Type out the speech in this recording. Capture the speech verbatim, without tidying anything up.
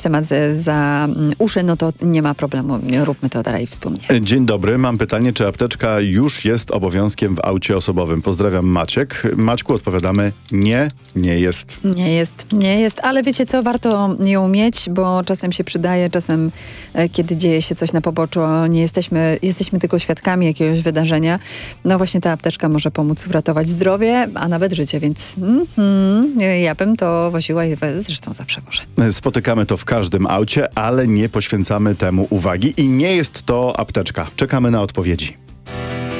temat za uszy, no to nie ma problemu. Róbmy to dalej wspólnie. Dzień dobry. Mam pytanie, czy apteczka już jest obowiązkiem w aucie osobowym? Pozdrawiam, Maciek. Maćku, odpowiadamy nie, nie jest. Nie jest, nie jest, ale wiecie co, warto ją mieć, bo czasem się przydaje, czasem e, kiedy dzieje się coś na poboczu, nie jesteśmy, jesteśmy tylko świadkami jakiegoś wydarzenia. No właśnie ta apteczka może pomóc uratować zdrowie, a nawet życie, więc mm-hmm, ja bym to woziła i zresztą zawsze może. Spotykamy to w każdym aucie, ale nie poświęcamy temu uwagi i nie jest to apteczka. Czekamy na odpowiedzi.